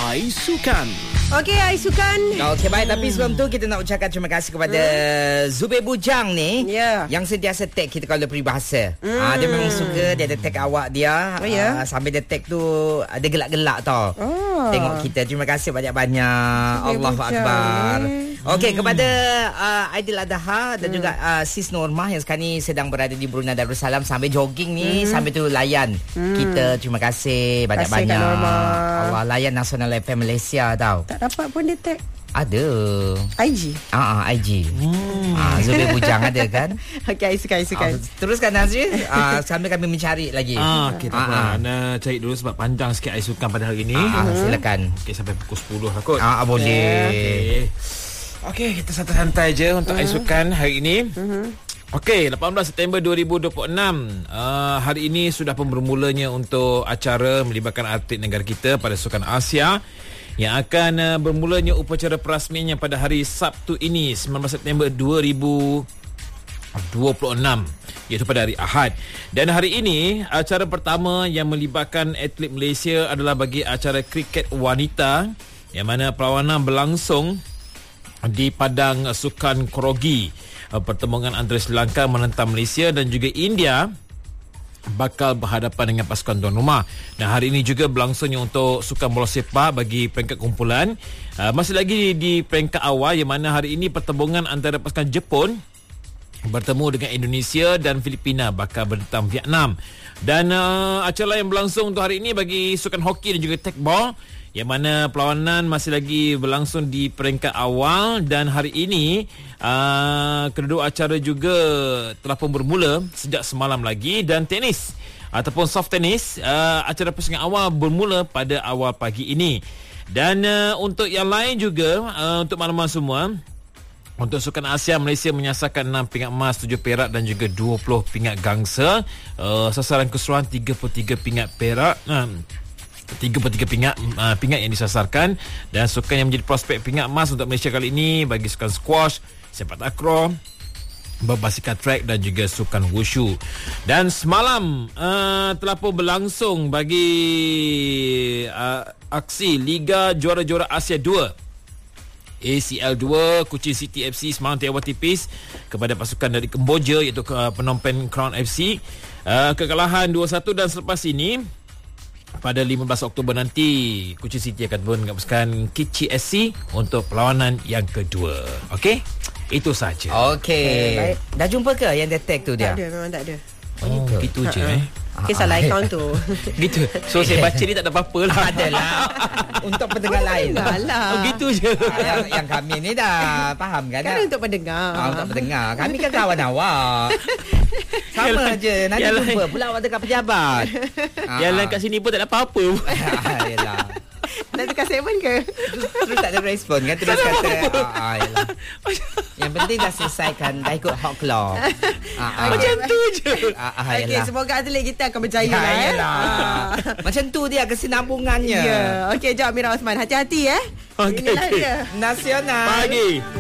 Aisukan. Okey, Aisukan. Okey, baik. Tapi sebelum tu kita nak ucapkan terima kasih kepada Zubir Bujang ni, yang sentiasa tag kita kalau peribahasa. Dia memang suka, dia ada tag awak dia. Sambil dia tag tu ada gelak-gelak tau. Tengok kita. Terima kasih banyak-banyak. Allahu Akbar. Okey, kepada Aidil Adha dan juga Sis Normah yang sekarang ni sedang berada di Brunei Darussalam sambil jogging ni, sambil tu layan kita. Terima kasih banyak-banyak. Allah, layan Nasional FM Malaysia tau. Tak dapat pun dia tag. Ada IG. IG. Zubir Bujang ada kan. Okey, Aisukan. Teruskan Nazri. Sambil kami mencari lagi. Okey, tak apa. Anda cari dulu sebab panjang sikit Aisukan pada hari ini. Silakan. Okey, sampai pukul 10 lah kot. Boleh. Okey, kita santai-santai je untuk Aisukan hari ini. Okey, 18 September 2026. Hari ini sudah pun bermulanya untuk acara melibatkan atlet negara kita pada Sukan Asia yang akan bermulanya upacara perasmiannya pada hari Sabtu ini 19 September 2026, iaitu pada hari Ahad. Dan hari ini acara pertama yang melibatkan atlet Malaysia adalah bagi acara kriket wanita yang mana perlawanan berlangsung di padang sukan Korogi. Pertembungan antara Sri Lanka menentang Malaysia dan juga India bakal berhadapan dengan pasukan tuan rumah. Dan hari ini juga berlangsungnya untuk sukan bola sepak bagi peringkat kumpulan. Masih lagi di peringkat awal yang mana hari ini pertembungan antara pasukan Jepun bertemu dengan Indonesia dan Filipina bakal bertentang Vietnam. Dan acara yang berlangsung untuk hari ini bagi sukan hoki dan juga tekbol yang mana perlawanan masih lagi berlangsung di peringkat awal. Dan hari ini kedua acara juga telah pun bermula sejak semalam lagi. Dan tenis ataupun soft tenis, acara pusingan awal bermula pada awal pagi ini. Dan untuk yang lain juga, untuk makluman semua, untuk Sukan Asia, Malaysia menyasarkan 6 pingat emas, 7 perak dan juga 20 pingat gangsa. Sasaran keseluruhan 33 pingat perak, 33 pingat yang disasarkan. Dan sukan yang menjadi prospek pingat emas untuk Malaysia kali ini bagi sukan squash, sepak takraw, berbasikal track dan juga sukan wushu. Dan semalam telah pun berlangsung bagi aksi Liga Juara-Juara Asia 2 ACL 2, Kuching City FC semalam tiada tipis kepada pasukan dari Kemboja iaitu Phnom Penh Crown FC. Kekalahan 2-1. Dan selepas ini pada 15 Oktober nanti Kuching City akan bertemu dengan pasukan Kitchi SC untuk perlawanan yang kedua. Okey, itu saja. Okey. Dah jumpa ke yang dia tag tu dia? Tak ada, memang tak ada. Gitu je Okey, salah akaun tu. Gitu. So saya baca ni tak ada apa-apa lah. Adalah untuk pendengar lain. Gitu je. Yang kami ni dah faham kan? Kan untuk pendengar. Untuk pendengar. Kami kan kawan awak. Sama je. Nanti jumpa pula awak dekat pejabat. Yang lain kat sini pun tak ada apa-apa. Yalah. Nak tukar segmen ke? Terus tak ada respon kan? Terus kata yalah. Yang penting dah selesaikan, dah ikut hot claw. Macam tu je. Okey, semoga atlet kita akan berjaya lah. Macam tu dia kesinambungannya. Okey, jom Mira Osman. Hati-hati Okey. Inilah dia Nasional Pagi.